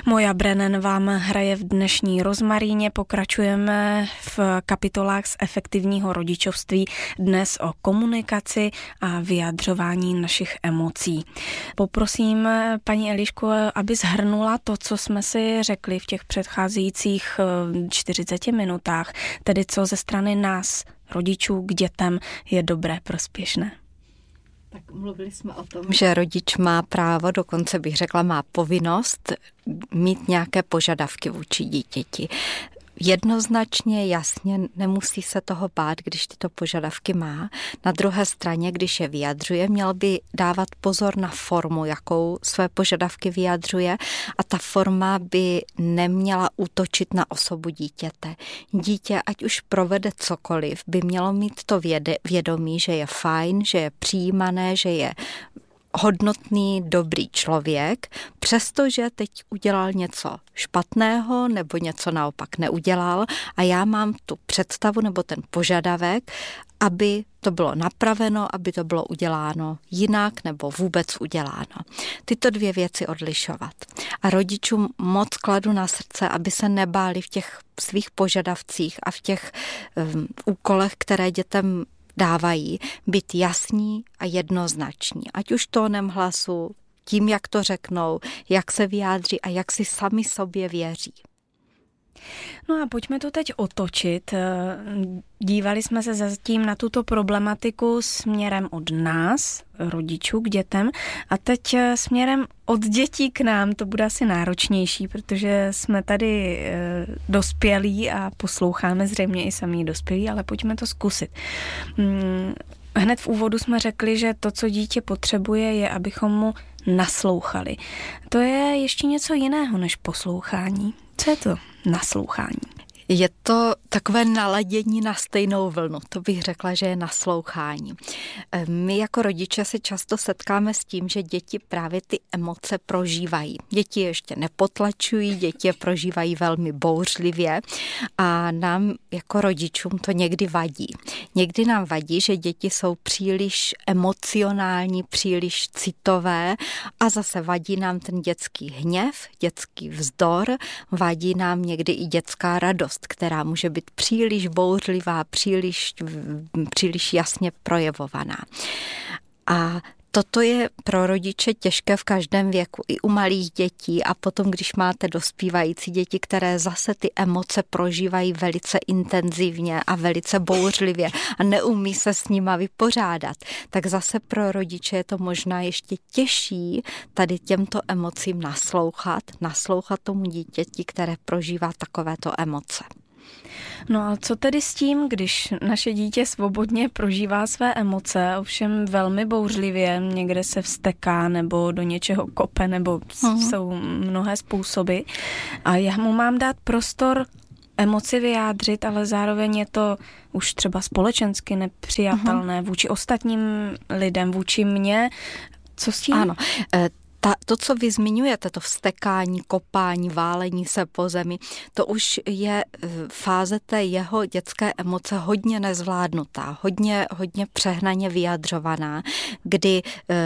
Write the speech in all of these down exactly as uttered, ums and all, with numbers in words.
Moja Brennan vám hraje v dnešní Rozmaríně. Pokračujeme v kapitolách z efektivního rodičovství. Dnes o komunikaci a vyjadřování našich emocí. Poprosím paní Elišku, aby shrnula to, co jsme si řekli v těch předcházejících čtyřiceti minutách, tedy co ze strany nás, rodičů, k dětem je dobré, prospěšné. Tak mluvili jsme o tom, že rodič má právo, dokonce bych řekla, má povinnost mít nějaké požadavky vůči dítěti. Jednoznačně, jasně, nemusí se toho bát, když tyto požadavky má. Na druhé straně, když je vyjadřuje, měl by dávat pozor na formu, jakou své požadavky vyjadřuje, a ta forma by neměla útočit na osobu dítěte. Dítě, ať už provede cokoliv, by mělo mít to vědomí, že je fajn, že je přijímané, že je hodnotný, dobrý člověk, přestože teď udělal něco špatného nebo něco naopak neudělal, a já mám tu představu nebo ten požadavek, aby to bylo napraveno, aby to bylo uděláno jinak nebo vůbec uděláno. Tyto dvě věci odlišovat. A rodičům moc kladu na srdce, aby se nebáli v těch svých požadavcích a v těch um, úkolech, které dětem dávají, být jasní a jednoznační. Ať už tónem hlasu, tím, jak to řeknou, jak se vyjádří a jak si sami sobě věří. No a pojďme to teď otočit. Dívali jsme se zatím na tuto problematiku směrem od nás, rodičů, k dětem, a teď směrem od dětí k nám. To bude asi náročnější, protože jsme tady dospělí a posloucháme zřejmě i sami dospělí, ale pojďme to zkusit. Hned v úvodu jsme řekli, že to, co dítě potřebuje, je, abychom mu naslouchali. To je ještě něco jiného než poslouchání. Co je to naslouchání? Je to takové naladění na stejnou vlnu, to bych řekla, že je naslouchání. My jako rodiče se často setkáme s tím, že děti právě ty emoce prožívají. Děti ještě nepotlačují, děti je prožívají velmi bouřlivě a nám jako rodičům to někdy vadí. Někdy nám vadí, že děti jsou příliš emocionální, příliš citové, a zase vadí nám ten dětský hněv, dětský vzdor, vadí nám někdy i dětská radost, která může být příliš bouřlivá, příliš, příliš jasně projevovaná. A toto je pro rodiče těžké v každém věku, i u malých dětí, a potom, když máte dospívající děti, které zase ty emoce prožívají velice intenzivně a velice bouřlivě a neumí se s nima vypořádat, tak zase pro rodiče je to možná ještě těžší tady těmto emocím naslouchat, naslouchat tomu dítěti, které prožívá takovéto emoce. No a co tedy s tím, když naše dítě svobodně prožívá své emoce, ovšem velmi bouřlivě, někde se vzteká nebo do něčeho kope, nebo uh-huh. jsou mnohé způsoby, a já mu mám dát prostor emoci vyjádřit, ale zároveň je to už třeba společensky nepřijatelné uh-huh. vůči ostatním lidem, vůči mně. Co s tím? Ano, e- Ta, to, co vy zmiňujete, to vztekání, kopání, válení se po zemi, to už je fáze té jeho dětské emoce hodně nezvládnutá, hodně, hodně přehnaně vyjadřovaná, kdy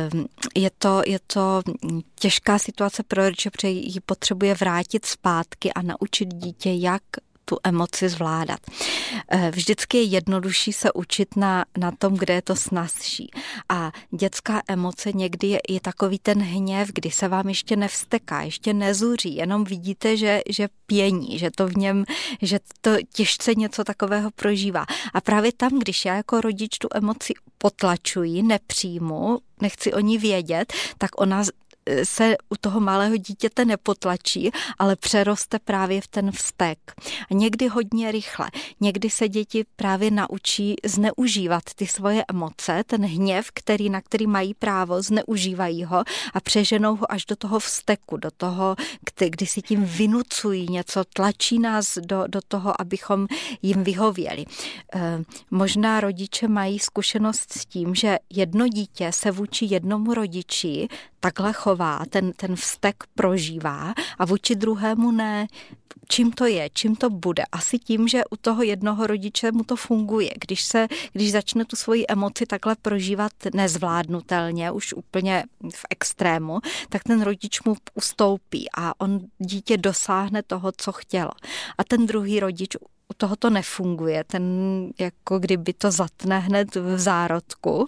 je to, je to těžká situace pro rodiče, protože ji potřebuje vrátit zpátky a naučit dítě, jak tu emoci zvládat. Vždycky je jednodušší se učit na, na tom, kde je to snazší. A dětská emoce někdy je, je takový ten hněv, kdy se vám ještě nevzteká, ještě nezuří, jenom vidíte, že, že pění, že to v něm, že to těžce něco takového prožívá. A právě tam, když já jako rodič tu emoci potlačuji, nepřijmu, nechci o ní vědět, tak ona se u toho malého dítěte nepotlačí, ale přeroste právě v ten vztek. A někdy hodně rychle. Někdy se děti právě naučí zneužívat ty svoje emoce, ten hněv, který, na který mají právo, zneužívají ho a přeženou ho až do toho vzteku, do toho, kdy, kdy si tím vynucují něco, tlačí nás do, do toho, abychom jim vyhověli. E, možná rodiče mají zkušenost s tím, že jedno dítě se vůči jednomu rodiči takhle chová, ten, ten vztek prožívá a vůči druhému ne. Čím to je, čím to bude? Asi tím, že u toho jednoho rodiče mu to funguje. Když se, když začne tu svoji emoci takhle prožívat nezvládnutelně, už úplně v extrému, tak ten rodič mu ustoupí a on dítě dosáhne toho, co chtělo. A ten druhý rodič u toho to nefunguje, ten jako kdyby to zatne hned v zárodku.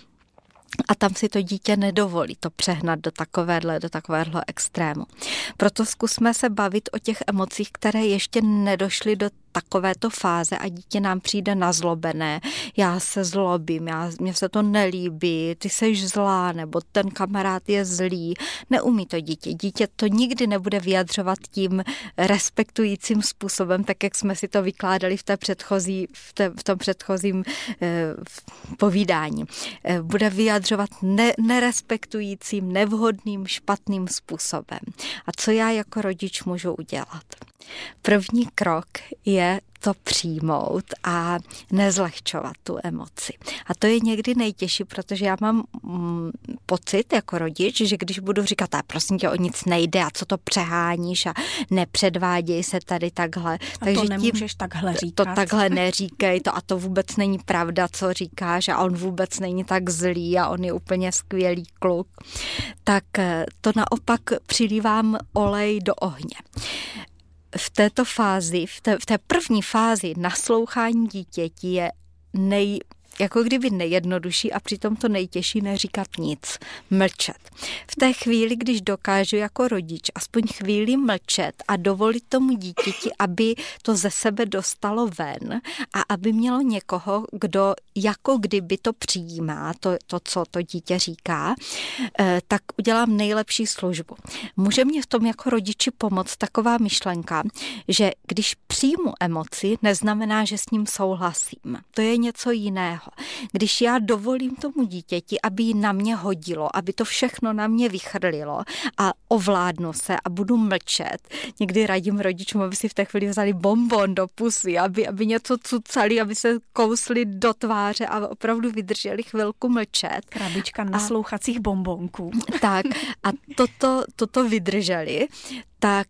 A tam si to dítě nedovolí to přehnat do takovéhle, do takovéhle extrému. Proto zkusme se bavit o těch emocích, které ještě nedošly do takovéto fáze a dítě nám přijde nazlobené. Já se zlobím, já, mně se to nelíbí, ty seš zlá, nebo ten kamarád je zlý. Neumí to dítě. Dítě to nikdy nebude vyjadřovat tím respektujícím způsobem, tak jak jsme si to vykládali v, té předchozí, v, té, v tom předchozím eh, povídání. Eh, bude vyjadřovat ne, nerespektujícím, nevhodným, špatným způsobem. A co já jako rodič můžu udělat? První krok je to přijmout a nezlehčovat tu emoci. A to je někdy nejtěžší, protože já mám mm, pocit jako rodič, že když budu říkat, a prosím tě, o nic nejde a co to přeháníš a nepředváděj se tady takhle. A takže to nemůžeš tím, takhle říkat. To takhle neříkej, to a to vůbec není pravda, co říkáš a on vůbec není tak zlý a on je úplně skvělý kluk. Tak to naopak přilívám olej do ohně. V této fázi, v té, v té první fázi naslouchání dítěti je nej, jako kdyby nejjednodušší a přitom to nejtěžší neříkat nic, mlčet. V té chvíli, když dokážu jako rodič aspoň chvíli mlčet a dovolit tomu dítěti, aby to ze sebe dostalo ven a aby mělo někoho, kdo jako kdyby to přijímá, to, to co to dítě říká, tak udělám nejlepší službu. Může mě v tom jako rodiči pomoct taková myšlenka, že když přijmu emoci, neznamená, že s ním souhlasím. To je něco jiného. Když já dovolím tomu dítěti, aby ji na mě hodilo, aby to všechno na mě vychrlilo a ovládnu se a budu mlčet. Někdy radím rodičům, aby si v té chvíli vzali bonbon do pusy, aby, aby něco cucali, aby se kousli do tváře a opravdu vydrželi chvilku mlčet. Krabička naslouchacích bonbonků. Tak a toto, toto vydrželi, tak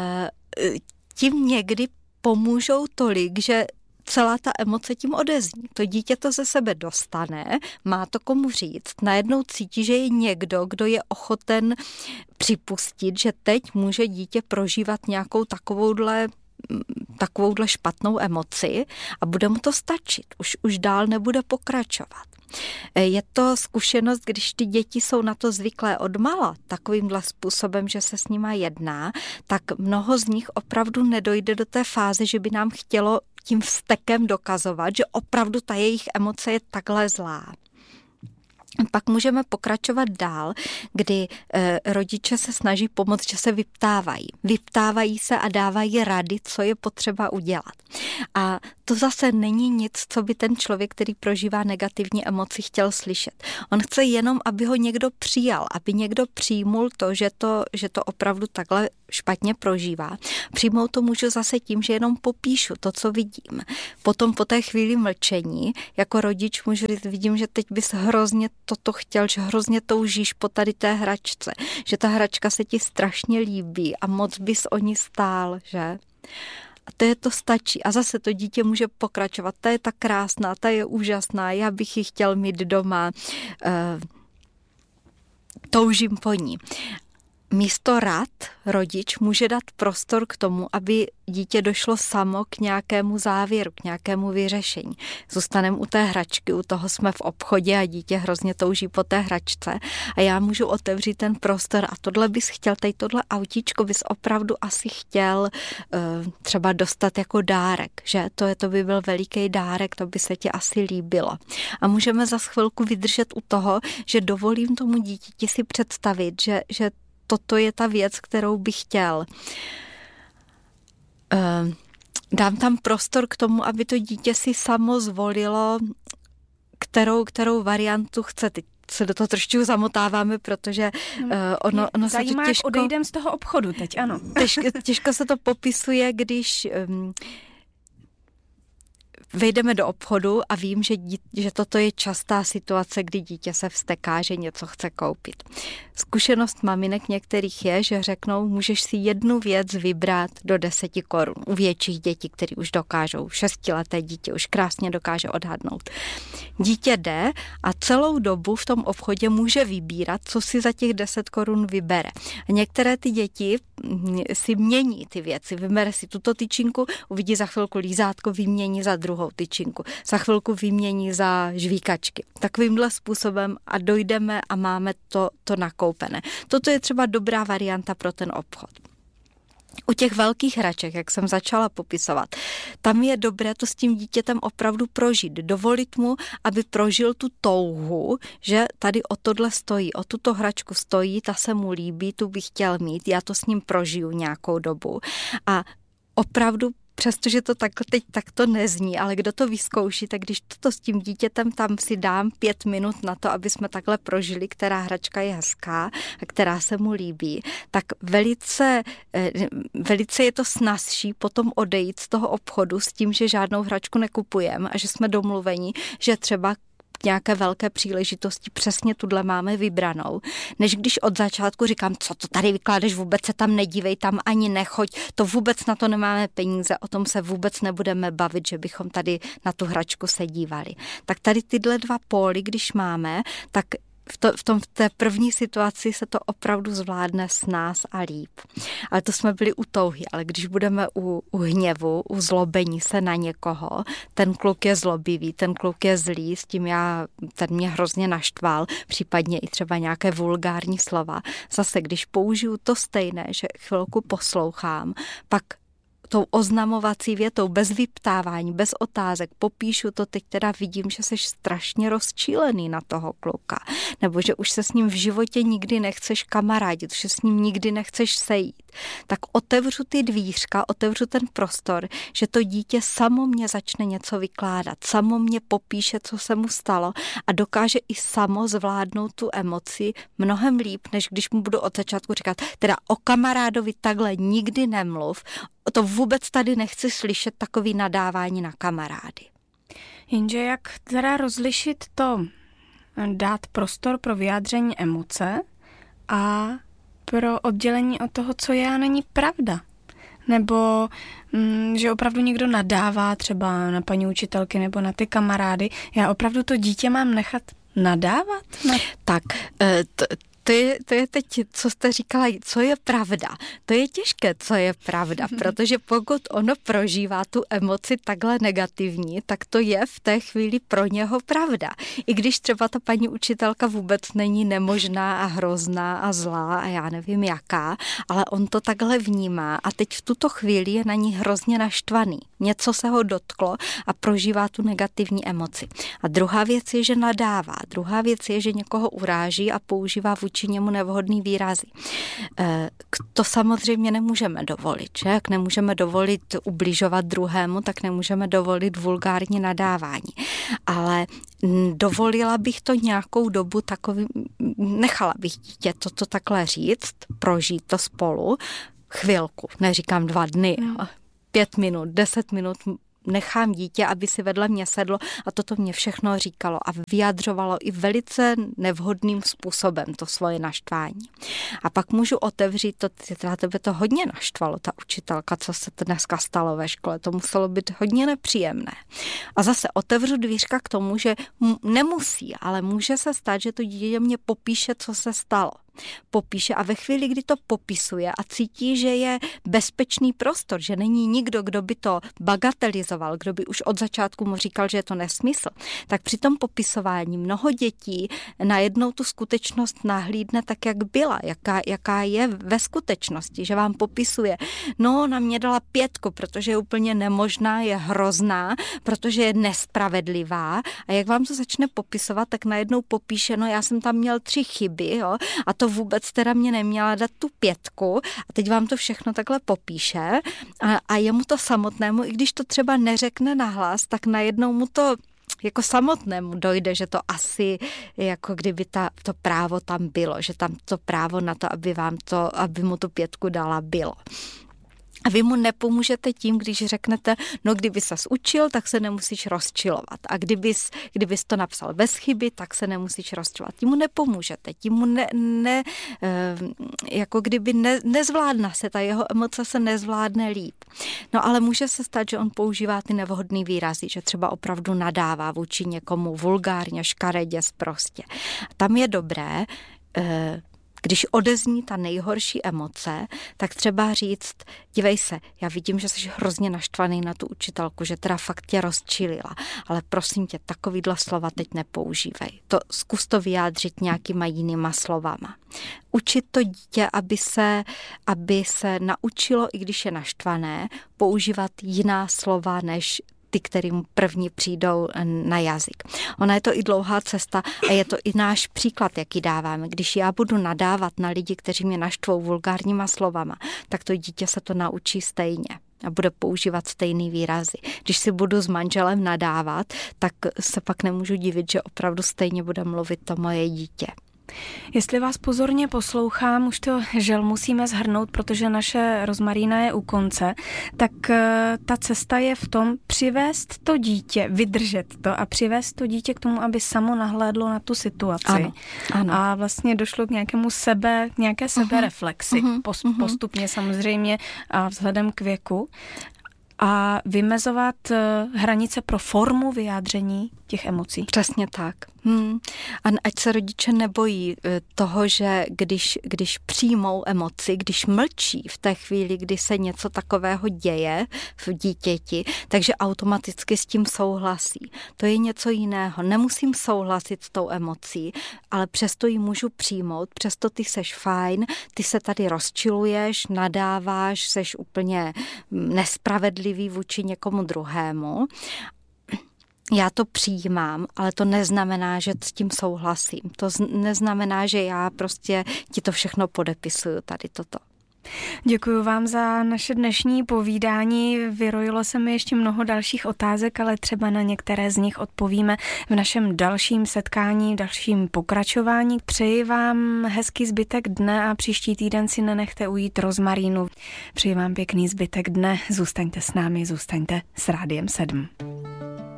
tím někdy pomůžou tolik, že celá ta emoce tím odezní. To dítě to ze sebe dostane, má to komu říct. Najednou cítí, že je někdo, kdo je ochoten připustit, že teď může dítě prožívat nějakou takovouhle takovouhle špatnou emoci a bude mu to stačit. Už, už dál nebude pokračovat. Je to zkušenost, když ty děti jsou na to zvyklé odmala takovýmhle způsobem, že se s nima jedná, tak mnoho z nich opravdu nedojde do té fáze, že by nám chtělo tím vztekem dokazovat, že opravdu ta jejich emoce je takhle zlá. Pak můžeme pokračovat dál, kdy e, rodiče se snaží pomoct, že se vyptávají. Vyptávají se a dávají rady, co je potřeba udělat. A to zase není nic, co by ten člověk, který prožívá negativní emoci, chtěl slyšet. On chce jenom, aby ho někdo přijal, aby někdo přijmul to, že to, že to opravdu takhle špatně prožívá. Přijmout to můžu zase tím, že jenom popíšu to, co vidím. Potom po té chvíli mlčení, jako rodič můžu říct, vidím, že teď bys hrozně toto chtěl, že hrozně toužíš po tady té hračce, že ta hračka se ti strašně líbí a moc bys o ní stál, že? A to je to stačí. A zase to dítě může pokračovat. Ta je tak krásná, ta je úžasná, já bych ji chtěl mít doma, uh, toužím po ní. Místo rad rodič může dát prostor k tomu, aby dítě došlo samo k nějakému závěru, k nějakému vyřešení. Zůstaneme u té hračky, u toho jsme v obchodě a dítě hrozně touží po té hračce a já můžu otevřít ten prostor a tohle bys chtěl, tady tohle autíčko bys opravdu asi chtěl uh, třeba dostat jako dárek, že? To, je, to by byl veliký dárek, to by se ti asi líbilo. A můžeme za chvilku vydržet u toho, že dovolím tomu dítěti si představit, že, že toto je ta věc, kterou bych chtěl. Dám tam prostor k tomu, aby to dítě si samo zvolilo, kterou, kterou variantu chce. Teď se do toho trošku zamotáváme, protože no, ono, ono se zajímá, to těžko... jak odejdem z toho obchodu teď, ano. Těžko, těžko se to popisuje, když... Um, vejdeme do obchodu a vím, že, dí, že toto je častá situace, kdy dítě se vzteká, že něco chce koupit. Zkušenost maminek některých je, že řeknou, můžeš si jednu věc vybrat do deseti korun. U větších dětí, které už dokážou, šestileté dítě už krásně dokáže odhadnout. Dítě jde a celou dobu v tom obchodě může vybírat, co si za těch deset korun vybere. A některé ty děti si mění ty věci. Vybere si tuto tyčinku, uvidí za chvilku lízátko, vymění za druhou tyčinku. Za chvilku vymění za žvíkačky. Takovýmhle způsobem a dojdeme a máme to, to nakoupené. Toto je třeba dobrá varianta pro ten obchod. U těch velkých hraček, jak jsem začala popisovat, tam je dobré to s tím dítětem opravdu prožít. Dovolit mu, aby prožil tu touhu, že tady o tohle stojí, o tuto hračku stojí, ta se mu líbí, tu bych chtěl mít, já to s ním prožiju nějakou dobu. A opravdu přestože to tak, teď takto nezní, ale kdo to vyzkouší, tak když toto s tím dítětem tam si dám pět minut na to, aby jsme takhle prožili, která hračka je hezká a která se mu líbí, tak velice, velice je to snazší potom odejít z toho obchodu s tím, že žádnou hračku nekupujeme a že jsme domluveni, že třeba nějaké velké příležitosti přesně tuhle máme vybranou, než když od začátku říkám, co to tady vykládáš, vůbec se tam nedívej, tam ani nechoď, to vůbec na to nemáme peníze, o tom se vůbec nebudeme bavit, že bychom tady na tu hračku se dívali. Tak tady tyhle dva póly, když máme, tak V, to, v, tom, v té první situaci se to opravdu zvládne s nás a líp. Ale to jsme byli u touhy, ale když budeme u, u hněvu, u zlobení se na někoho, ten kluk je zlobivý, ten kluk je zlý, s tím já, ten mě hrozně naštval, případně i třeba nějaké vulgární slova. Zase, když použiju to stejné, že chvilku poslouchám, pak tou oznamovací větou, bez vyptávání, bez otázek, popíšu to, teď teda vidím, že jsi strašně rozčílený na toho kluka, nebo že už se s ním v životě nikdy nechceš kamarádit, že s ním nikdy nechceš sejít, tak otevřu ty dvířka, otevřu ten prostor, že to dítě samo mě začne něco vykládat, samo mě popíše, co se mu stalo a dokáže i samo zvládnout tu emoci mnohem líp, než když mu budu od začátku říkat, teda o kamarádovi takhle nikdy nemluv, to vůbec tady nechci slyšet takový nadávání na kamarády. Jenže jak teda rozlišit to, dát prostor pro vyjádření emoce a pro oddělení od toho, co je a není pravda? Nebo mm, že opravdu někdo nadává třeba na paní učitelky nebo na ty kamarády. Já opravdu to dítě mám nechat nadávat? Na... Tak, t- To je, to je teď, co jste říkala, co je pravda. To je těžké, co je pravda, protože pokud ono prožívá tu emoci takhle negativní, tak to je v té chvíli pro něho pravda. I když třeba ta paní učitelka vůbec není nemožná a hrozná a zlá a já nevím jaká, ale on to takhle vnímá a teď v tuto chvíli je na ní hrozně naštvaný. Něco se ho dotklo a prožívá tu negativní emoci. A druhá věc je, že nadává. Druhá věc je, že někoho uráží a používá vůči němu nevhodný výrazy. To samozřejmě nemůžeme dovolit, že? Jak nemůžeme dovolit ubližovat druhému, tak nemůžeme dovolit vulgární nadávání. Ale dovolila bych to nějakou dobu takový, nechala bych dítě toto takhle říct, prožít to spolu, chvilku, neříkám dva dny, hmm. pět minut, deset minut, nechám dítě, aby si vedle mě sedlo a toto mě všechno říkalo a vyjadřovalo i velice nevhodným způsobem to svoje naštvání. A pak můžu otevřít, to, teda tebe to hodně naštvalo, ta učitelka, co se to dneska stalo ve škole, to muselo být hodně nepříjemné. A zase otevřu dvířka k tomu, že m- nemusí, ale může se stát, že to dítě mě popíše, co se stalo. Popíše a ve chvíli, kdy to popisuje a cítí, že je bezpečný prostor, že není nikdo, kdo by to bagatelizoval, kdo by už od začátku mu říkal, že je to nesmysl, tak při tom popisování mnoho dětí najednou tu skutečnost nahlídne tak, jak byla, jaká, jaká je ve skutečnosti, že vám popisuje, no, na mě dala pětku, protože je úplně nemožná, je hrozná, protože je nespravedlivá a jak vám to začne popisovat, tak najednou popíše, no, já jsem tam měl tři chyby, jo, a to vůbec teda mě neměla dát tu pětku a teď vám to všechno takhle popíše a, a jemu to samotnému, i když to třeba neřekne nahlas, tak najednou mu to jako samotnému dojde, že to asi jako kdyby ta, to právo tam bylo, že tam to právo na to, aby vám to, aby mu tu pětku dala, bylo. A vy mu nepomůžete tím, když řeknete, no kdyby ses učil, tak se nemusíš rozčilovat. A kdybys, kdybys to napsal bez chyby, tak se nemusíš rozčilovat. Tím mu nepomůžete, tím mu ne, ne jako kdyby ne, nezvládne se, ta jeho emoce se nezvládne líp. No ale může se stát, že on používá ty nevhodný výrazy, že třeba opravdu nadává vůči někomu vulgárně, škaredě, sprostě. Tam je dobré, když odezní ta nejhorší emoce, tak třeba říct, dívej se, já vidím, že jsi hrozně naštvaný na tu učitelku, že teda fakt tě rozčilila, ale prosím tě, takovýhle slova teď nepoužívej. To zkus to vyjádřit nějakýma jinýma slovama. Učit to dítě, aby se, aby se naučilo, i když je naštvané, používat jiná slova, než ty, kterým první přijdou na jazyk. Ona je to i dlouhá cesta a je to i náš příklad, jaký dáváme. Když já budu nadávat na lidi, kteří mě naštvou vulgárníma slovama, tak to dítě se to naučí stejně a bude používat stejný výrazy. Když si budu s manželem nadávat, tak se pak nemůžu divit, že opravdu stejně bude mluvit to moje dítě. Jestli vás pozorně poslouchám, už to žel musíme shrnout, protože naše Rozmarína je u konce, tak ta cesta je v tom přivést to dítě, vydržet to a přivést to dítě k tomu, aby samo nahlédlo na tu situaci. Ano, ano. A vlastně došlo k nějakému sebe, nějaké sebereflexi, uh-huh, uh-huh. postupně samozřejmě a vzhledem k věku. A vymezovat hranice pro formu vyjádření těch emocí. Přesně tak. Hmm. A ať se rodiče nebojí toho, že když, když přijmou emoci, když mlčí v té chvíli, kdy se něco takového děje v dítěti, takže automaticky s tím souhlasí. To je něco jiného. Nemusím souhlasit s tou emocí, ale přesto ji můžu přijmout, přesto ty seš fajn, ty se tady rozčiluješ, nadáváš, seš úplně nespravedlivý vůči někomu druhému. Já to přijímám, ale to neznamená, že s tím souhlasím. To neznamená, že já prostě ti to všechno podepisuju, tady toto. Děkuji vám za naše dnešní povídání. Vyrojilo se mi ještě mnoho dalších otázek, ale třeba na některé z nich odpovíme v našem dalším setkání, v dalším pokračování. Přeji vám hezký zbytek dne a příští týden si nenechte ujít Rozmarínu. Přeji vám pěkný zbytek dne. Zůstaňte s námi, zůstaňte s Rádiem sedm.